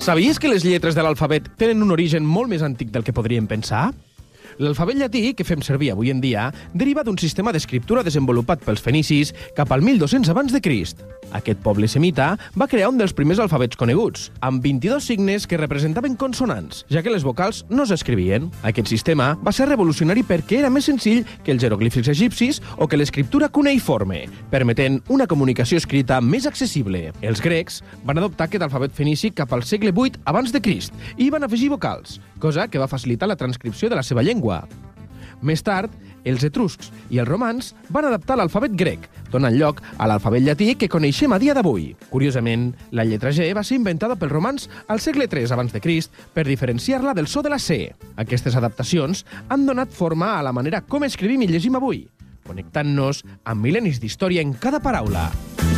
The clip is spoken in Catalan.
Sabies que les lletres de l'alfabet tenen un origen molt més antic del que podríem pensar? L'alfabet llatí, que fem servir avui en dia, deriva d'un sistema d'escriptura desenvolupat pels fenicis cap al 1200 abans de Crist. Aquest poble semita va crear un dels primers alfabets coneguts, amb 22 signes que representaven consonants, ja que les vocals no s'escrivien. Aquest sistema va ser revolucionari perquè era més senzill que els jeroglífics egipcis o que l'escriptura cuneïforme, permetent una comunicació escrita més accessible. Els grecs van adoptar aquest alfabet fenici cap al segle VIII abans de Crist i van afegir vocals, cosa que va facilitar la transcripció de la seva llengua. Més tard, els etruscs i els romans van adaptar l'alfabet grec, donant lloc a l'alfabet llatí que coneixem a dia d'avui. Curiosament, la lletra G va ser inventada pels romans al segle III abans de Crist per diferenciar-la del so de la C. Aquestes adaptacions han donat forma a la manera com escrivim i llegim avui, connectant-nos amb mil·lennis d'història en cada paraula.